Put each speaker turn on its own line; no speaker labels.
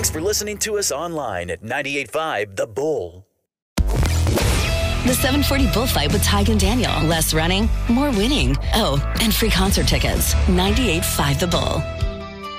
Thanks for listening to us online at 98.5 The Bull.
The 740 Bullfight with Tig and Daniel. Less running, more winning. Oh, and free concert tickets. 98.5 The Bull.